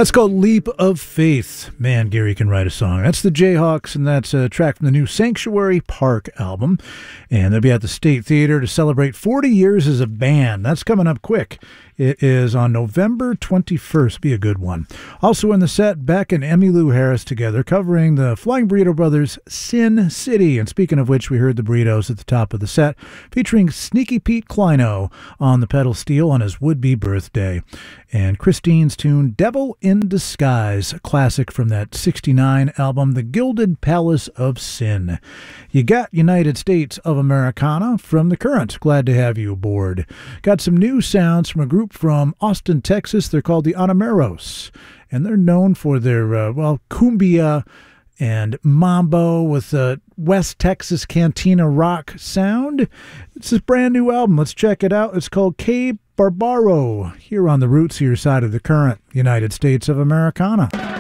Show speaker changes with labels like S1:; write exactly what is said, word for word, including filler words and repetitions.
S1: That's called Leap of Faith. Man, Gary can write a song. That's the Jayhawks, and that's a track from the new Sanctuary Park album. And they'll be at the State Theater to celebrate forty years as a band. That's coming up quick. It is on November twenty-first. Be a good one. Also in the set, Beck and Emmylou Harris together covering the Flying Burrito Brothers' Sin City. And speaking of which, we heard the Burritos at the top of the set, featuring Sneaky Pete Kleino on the pedal steel on his would-be birthday. And Christine's tune, Devil in Disguise, a classic from that sixty-nine album, The Gilded Palace of Sin. You got United States of Americana from The Current. Glad to have you aboard. Got some new sounds from a group from Austin, Texas. They're called the Anameros, and they're known for their, uh, well, cumbia and mambo with a West Texas cantina rock sound. It's a brand new album. Let's check it out. It's called K Barbaro, here on the Rootsier side of the Current, United States of Americana.